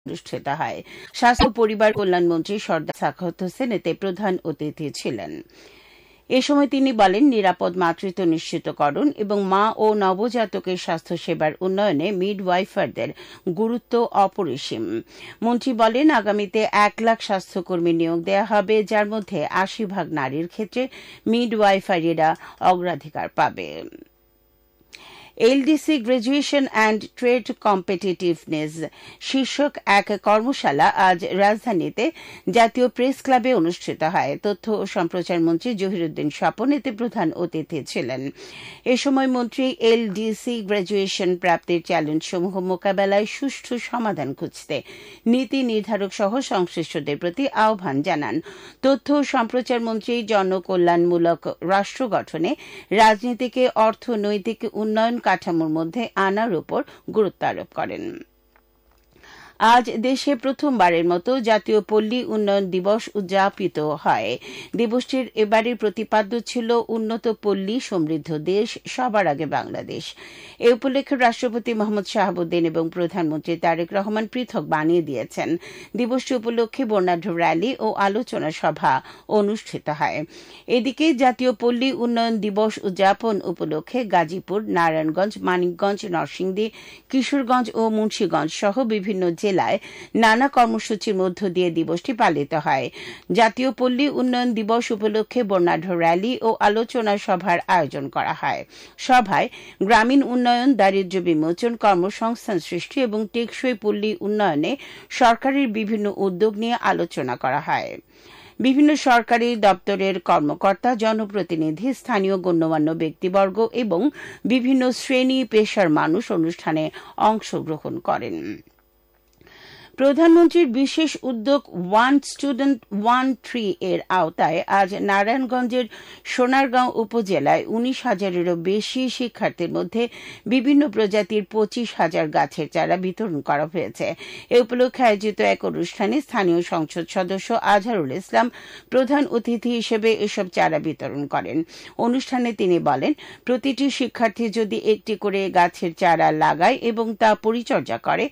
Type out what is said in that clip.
অনুষ্ঠিত হয়। স্বাস্থ্য ও পরিবার কল্যাণ মন্ত্রী সর্দার সাখাওয়াত হোসেন এতে প্রধান অতিথি ছিলেন। এ সময় তিনি বলেন, নিরাপদ মাতৃত্ব নিশ্চিতকরণ এবং মা ও নবজাতকের স্বাস্থ্যসেবার উন্নয়নে মিডওয়াইফারদের গুরুত্ব অপরিসীম। মন্ত্রী বলেন, আগামীতে 1 লাখ স্বাস্থ্যকর্মী নিয়োগ দেওয়া হবে, যার মধ্যে 80% নারীর ক্ষেত্রে মিডওয়াইফারিরা অগ্রাধিকার পাবে। LDC graduation and trade competitiveness শীর্ষক এক কর্মশালা আজ রাজধানীতে জাতীয় প্রেস ক্লাবে অনুষ্ঠিত হয়। তথ্য ও সম্প্রচার মন্ত্রী জহিরুদ্দিন স্বপন এতে প্রধান অতিথি ছিলেন। এ সময় মন্ত্রী এলডিসি গ্রাজুয়েশন প্রাপ্তির চ্যালেঞ্জসমূহ মোকাবেলায় সুষ্ঠু সমাধান খুঁজতে নীতি নির্ধারক সহ সংশ্লিষ্টদের প্রতি আহ্বান জানান। তথ্য ও সম্প্রচার মন্ত্রী জনকল্যাণমূলক রাষ্ট্র গঠনে রাজনীতিকে অর্থনৈতিক উন্নয়ন কাঠামোর মধ্যে আনার উপর গুরুত্ব আরোপ করেন। আজ দেশে প্রথমবারের মতো জাতীয় পল্লী উন্নয়ন দিবস উদযাপিত হয়। দিবসটির এবারের প্রতিপাদ্য ছিল উন্নত পল্লী সমৃদ্ধ দেশ, সবার আগে বাংলাদেশ। এ উপলক্ষে রাষ্ট্রপতি মোহাম্মদ শাহাবুদ্দিন এবং প্রধানমন্ত্রী তারেক রহমান পৃথক বানিয়ে দিয়েছেন। দিবসটি উপলক্ষে বর্ণাঢ্য র্যালি ও আলোচনা সভা অনুষ্ঠিত হয়। এদিকে জাতীয় পল্লী উন্নয়ন দিবস উদযাপন উপলক্ষে গাজীপুর, নারায়ণগঞ্জ, মানিকগঞ্জ, নরসিংদী, কিশোরগঞ্জ ও মুন্সিগঞ্জ সহ বিভিন্ন জেলায় নানা কর্মসূচির মধ্য দিয়ে দিবসটি পালিত হয়। জাতীয় পল্লী উন্নয়ন দিবস উপলক্ষে বর্ণাঢ্য র্যালি ও আলোচনা সভার আয়োজন করা হয়। সভায় গ্রামীণ উন্নয়ন, দারিদ্র্য বিমোচন, কর্মসংস্থান সৃষ্টি এবং টেকসই পল্লী উন্নয়নে সরকারের বিভিন্ন উদ্যোগ নিয়ে আলোচনা করা হয়। বিভিন্ন সরকারি দপ্তরের কর্মকর্তা, জনপ্রতিনিধি, স্থানীয় গণ্যমান্য ব্যক্তিবর্গ এবং বিভিন্ন শ্রেণী পেশার মানুষ অনুষ্ঠানে অংশগ্রহণ করেন। প্রধানমন্ত্রীর বিশেষ উদ্যোগ ওয়ান স্টুডেন্ট ওয়ান ট্রি এর আওতায় আজ নারায়ণগঞ্জের সোনারগাঁও উপজেলায় 19,000-এরও বেশি শিক্ষার্থীর মধ্যে বিভিন্ন প্রজাতির 25,000 গাছের চারা বিতরণ করা হয়েছে। এ উপলক্ষে আয়োজিত এক অনুষ্ঠানে স্থানীয় সংসদ সদস্য আজহারুল ইসলাম প্রধান অতিথি হিসেবে এসব চারা বিতরণ করেন। অনুষ্ঠানে তিনি বলেন, প্রতিটি শিক্ষার্থী যদি একটি করে গাছের চারা লাগায় এবং তা পরিচর্যা করে